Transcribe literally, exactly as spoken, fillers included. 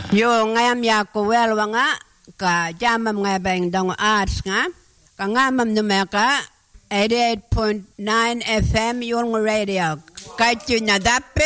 Yo ngayam ya ko welwa nga ka jamam nga bang dong arts nga ka ngamam numeka eighty-eight point nine F M yung radio. Kaya na dapat